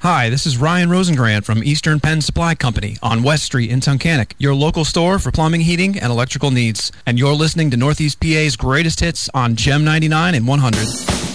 Hi, this is Ryan Rosengrant from Eastern Penn Supply Company on West Street in Tunkhannock, your local store for plumbing, heating, and electrical needs. And you're listening to Northeast PA's greatest hits on Gem 99 and 100.